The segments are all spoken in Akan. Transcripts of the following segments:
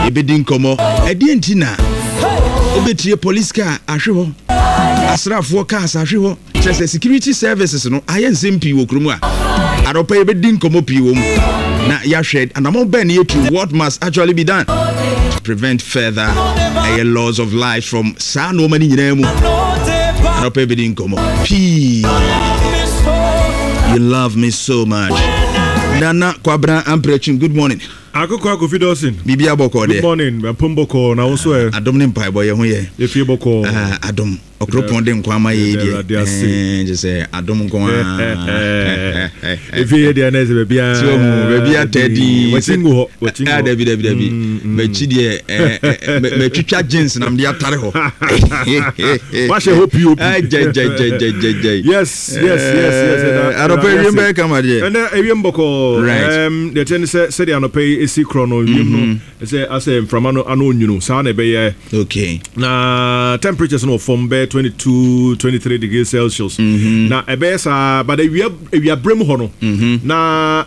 ebedi nkomo edi ntina obetie police car ahwe ho asrafo cars ahwe ho chese security services no ayense mpi wo kromu a aropa ebedi nkomo pi wo mu na ya hwed anamo ben yetu what must actually be done to prevent further loss of life from sa no mani nyina mu aropa ebedi nkomo pi. You love me so much. Nana Kwabra Amprechim, good morning. Akoko Kofidosin. Bibia Boko. Good morning. Pumboko na also. Adom nimpa boy hoye. Efi Boko. Adom. Okroponde nkwama ye die. Je say adom nko. Efi ye dia na ze bia. So bia tedi. Watingu ho. Dabi. Me chidie me twitwa jeans na mde atare ho. What she hope you. Yes. Aropa remember kamade. And ewiem Boko. The ten said they are pay esi chrono you say I say from ano nyunu sa na be okay na temperatures no from be 22-23 degrees Celsius na ebe sa but we are brem ho no na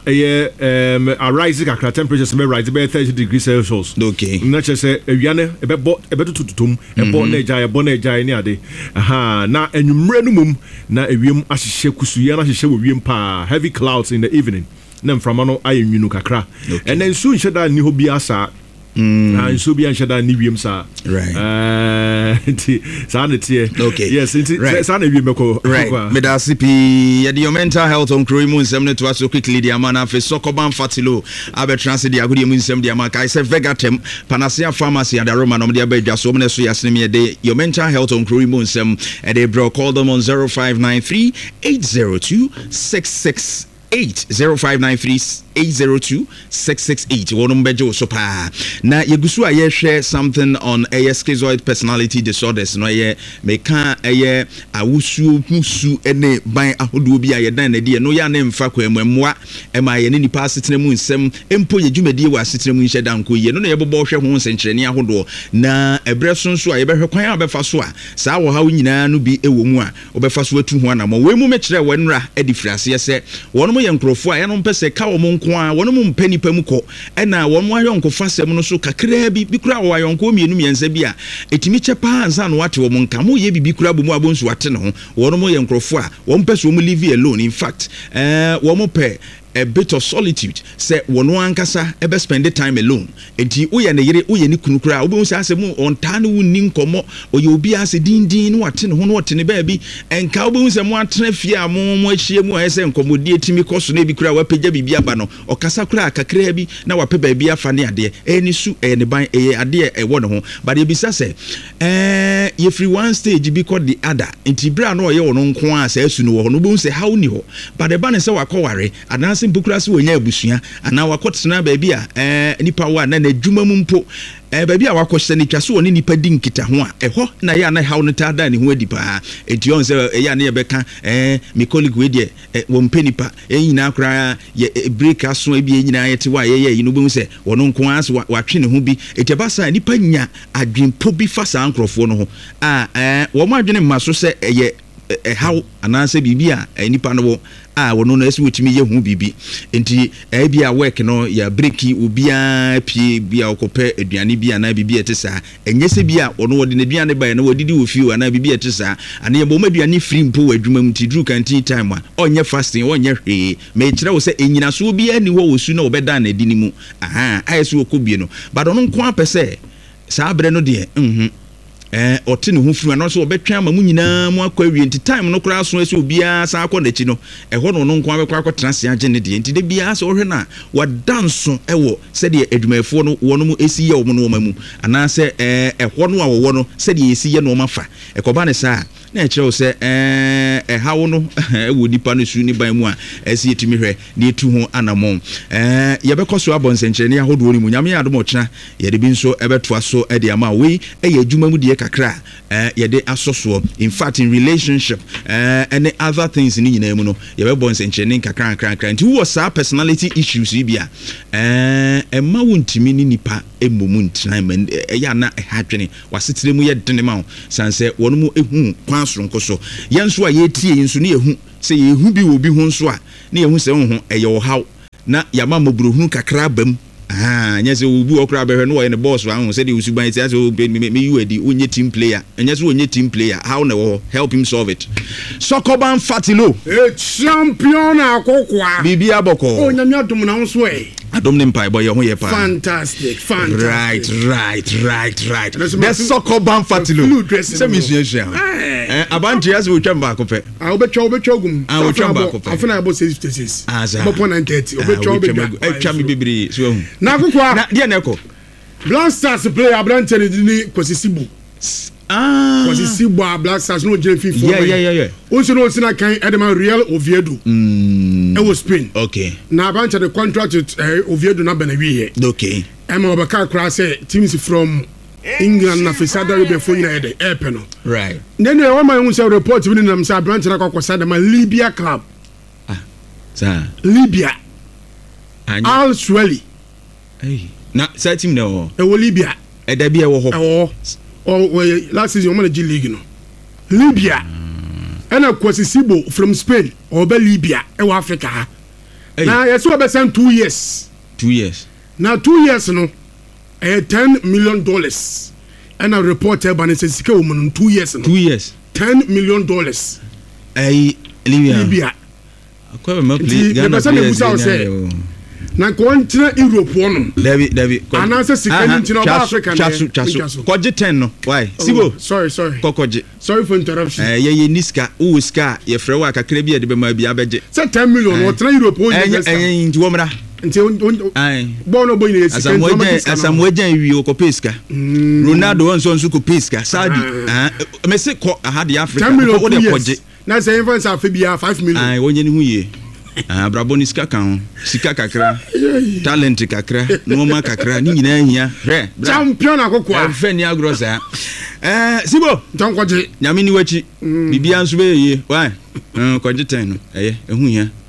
a rise kakra temperatures may rise be 30 degrees Celsius okay na che say ewiane ebe tututum ebo na eja ni ade aha na enwumre no mum na ewiem ahihye kusuye na ahihye wo wiem pa heavy clouds in the evening nem from ano ayenu kakra and then soon sheda ni hobi asa and so be sheda ni wiem sa right sa na tie okay yes sa na wiem ko right me da CP ya your mental health on crew mu nsem ne to so quickly dia man afi sokoban fatilo abetrans dia agudi mu nsem dia man kai se vegatem panasia pharmacy and aroma no dia badwa so me so yasne me de your mental health on crew mu nsem and they bro call them on 0593 802 668 0593 802-668 wonum bejo so pa na yegusu aye share something on schizoid personality disorders no ye meka aye awusu musu ene ban ahodo bi aye dan na de no ya na mfa kwa emmoa ema ye ne nipa asetena mu nsem empo ye dwumadi wa asetena mu nhye danko ye no na ye bobo hwe ho nsenkyerene ahodo na ebre sonso aye behwe kwan abefa so a saa wo ha nyina no bi ewo mu a obefa so atu ho anamo we mu mekire wanura edifrase se wonum ye nkrofo a ye no mpese ka wo kwa wono mu mpanipa mu ko ena wono ayonko fasem no so kakra bi kura wo ayonko mienu miensa bi a etimi chepa ansa no wate wo nka mo ye bi kura bomu abonsu wate no wono mo ye nkrofo a wo mpese wo mu live alone in fact wo mo pe a bit of solitude say wono ankasa ebe spend the time alone enti uye ne yire uye ni kunukura obi unsa asemu ontane wunni nkomo oye obi ase dindin no wate ne ho no wate ne ba bi enka obi unsa mu atena fie amomo ahie mu ese nkomodi etimi koso na bi kura wapagya bibia ba no okasa kura kakra bi na wape ba bi afa ne ade eni su ne ban ade ewo ne ho but e bisa say ye free one stage bi called the other enti bra no oye wono nko a sa asu no wo no obi unsa how ni ho but e ba ne se wakoware ana mpukura se wonya abusua ana wakotena ba bia nipa wa na adwuma mu mpo ba bia wakohye ne twa so woni nipa di nkita ho a eho na ya na hawo ne tada ne ho adipa enti on se ya na ye beka me colleague we de wo mpenipa nyina akra ye break aso bi nyina yete wa ye yi no bu se wono nko as watwe ne ho bi eti basa nipa nya adwempo bi fa sa ankrofo no ho wo ma adwene maso se ye how ananse bibia nipa no wono no esi wotimi ye hu bibi enti bia work no ya breaki obia pie bia okope aduane bia na bibi etesa enyese bia wono wode ne aduane ba na wodidi ofiu ana bibi etesa ana ye boma aduane free mpo wadwuma mti dru kanti time a onye fasting onye hwe me kire wo se enyina so bia ni wo wosu na obeda na dini mu ayeso okobie no but ono nko apese saa bre no de ote ne ho furu na so obetwa ama mu nyina mu akwa wie enti time no kura so ese obia sa akọ na chi no eho no nko abekwa akọ transi age ne de enti de bia so ohwe na wadanso ewo se de adwumafo no wono mu esi ye wo no mamu ana se eho no awo no se de esi ye no mafa ekoba ne sa na ekire se hawo no ewo dipa no su ni ban mu a esi etimi hwe na etu ho anamon ye bekoso abonsenkyere ne ahodo ni mu nyame ya adom okena ye de bi nso ebetoa so e de ama we ye adwuma mu de kakra ye de asoso in fact in relationship and other things ni nyina mu no ye be bonsenkyere ne kakra nti wo sa personality issues bia emma wontimi ni nipa emmomu ntina man ya na hadwene wasetire mu ye dene ma sanse wono mu ehu kwansronko so yenso a ye tie yenso ne ehu se yehu bi obi ho nso a ne yehu se ho eye wo haw na yama mobrohunu kakra bam nyese obu okra behwe no ye ne boss wa hu say the usuban say me you edi onye team player nyese onye team player how na wo help him solve it Sokoban Fatilo champion akokwa bibi aboko onyame adom na nso adom ne mpai boy ho ye pa fantastic right the Sokoban Fatilo say me suya abanti as we twamba akopɛ obetwa gum afuna abo 66 bopo 930 obetwa me bibiri so hu na akokwa na dia na eko Black Stars player Abrante ni Kwasisibu Kwasisibu Black Stars no je FIFA yeah onso no sina kan Edema Real Oviedo e was Spain okay na Abrante the contract with Oviedo na benawie okay am obaka kra say teams from England na Saudi Arabia for United no right then one man who say report we nam say Abrante na kwasa the Libya club sa Libya Al Sweli na sa team no e wo Libya e da bi e wo ho last season on the G League no Libya and Kwasisibo from Spain or Libya e wo Africa na yes we be send 2 years now 2 years no $10 million and a reporter ban says sika woman 2 years no 2 years $10 million Libya akwa me play Ghana players na kontina Europe wono David anasa sika ntina ba Africa chasu koje 10 no why sibo sorry kokoje sorry for interruption ye niska u ska ye frewa kakra bi e de be ma bi abeje say 10 million what na Europe won nti wo mra nti bono boy na sika asamwajan wi okopeska Ronaldo wonso ko peska Saudi me se ko ahade Africa ko de koje na say influence afebia 5 million wonye ni hu ye braboni sika kan sika kakra talent kakra no ma kakra ni nyina hia champion akokwa feni agrosa sibo tonkoje nyame ni wachi bibia nso be ye why koje 10 no ehu hia